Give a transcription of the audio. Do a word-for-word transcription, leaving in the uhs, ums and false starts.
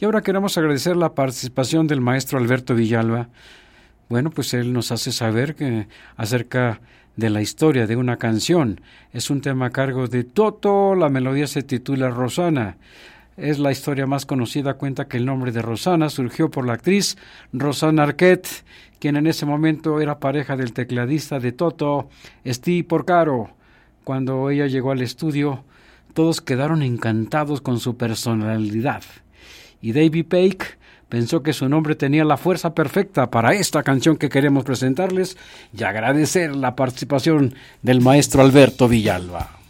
Y ahora queremos agradecer la participación del maestro Alberto Villalba. Bueno, pues él nos hace saber que acerca de la historia de una canción. Es un tema a cargo de Toto, la melodía se titula Rosana. Es la historia más conocida, cuenta que el nombre de Rosana surgió por la actriz Rosanna Arquette, quien en ese momento era pareja del tecladista de Toto, Steve Porcaro. Cuando ella llegó al estudio, todos quedaron encantados con su personalidad. Y David Paich pensó que su nombre tenía la fuerza perfecta para esta canción que queremos presentarles y agradecer la participación del maestro Alberto Villalba.